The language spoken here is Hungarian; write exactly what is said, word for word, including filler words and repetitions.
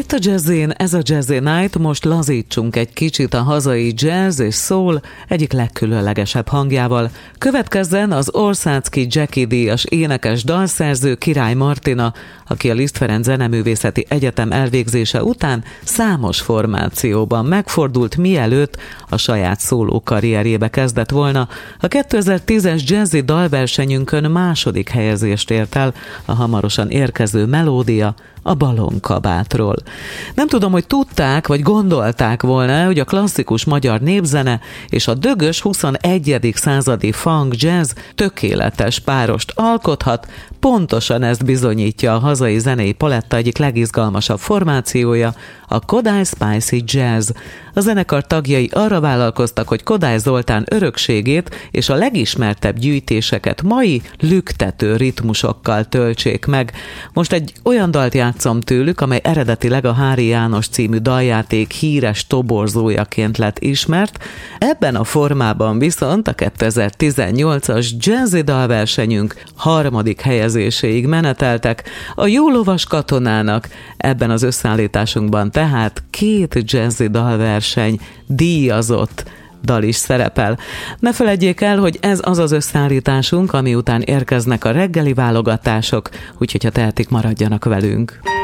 Itt a Jazzin, ez a Jazzy Night, most lazítsunk egy kicsit a hazai jazz és soul egyik legkülönlegesebb hangjával. Következzen az Orszánszky Jackie díjas énekes dalszerző Király Martina, aki a Liszt Ferenc Zeneművészeti Egyetem elvégzése után számos formációban megfordult, mielőtt a saját szóló karrierjébe kezdett volna. A kétezer-tízes jazzy dalversenyünkön második helyezést ért el a hamarosan érkező melódia, a Balonkabátról. Nem tudom, hogy tudták, vagy gondolták volna, hogy a klasszikus magyar népzene és a dögös huszonegyedik századi funk jazz tökéletes párost alkothat, pontosan ezt bizonyítja a hazai zenei paletta egyik legizgalmasabb formációja, a Kodály Spicy Jazz. A zenekar tagjai arra vállalkoztak, hogy Kodály Zoltán örökségét és a legismertebb gyűjtéseket mai lüktető ritmusokkal töltsék meg. Most egy olyan dalt játszom tőlük, amely eredetileg a Hári János című daljáték híres toborzójaként lett ismert. Ebben a formában viszont a kétezer-tizennyolcas jazzy dalversenyünk harmadik helyezéséig meneteltek. A Jó lovas katonának ebben az összeállításunkban tehát két jazzy dalverseny díjazott dal is szerepel. Ne feledjék el, hogy ez az az összeállításunk, ami után érkeznek a reggeli válogatások, úgyhogy ha tehetik, maradjanak velünk.